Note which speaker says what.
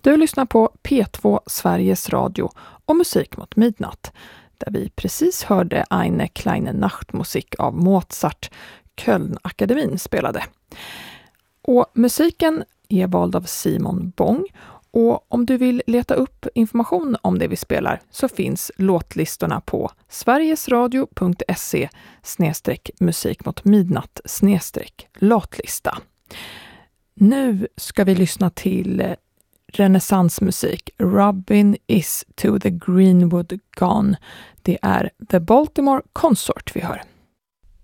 Speaker 1: Du lyssnar på P2 Sveriges Radio och Musik mot midnatt, där vi precis hörde Eine kleine Nachtmusik av Mozart, Kölnakademin spelade. Och musiken är vald av Simon Bång, och om du vill leta upp information om det vi spelar så finns låtlistorna på sverigesradio.se/musik mot midnatt/låtlista. Nu ska vi lyssna till renässansmusik. Robin is to the Greenwood gone. Det är The Baltimore Consort vi hör.